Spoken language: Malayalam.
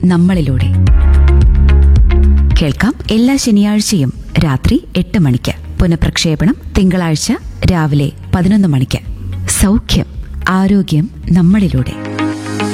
നമ്മളിലൂടെ. കേൾക്കാം എല്ലാ ശനിയാഴ്ചയും രാത്രി 8 മണിക്ക്. പുനഃപ്രക്ഷേപണം തിങ്കളാഴ്ച രാവിലെ 11 മണിക്ക്. സൗഖ്യം, ആരോഗ്യം നമ്മളിലൂടെ.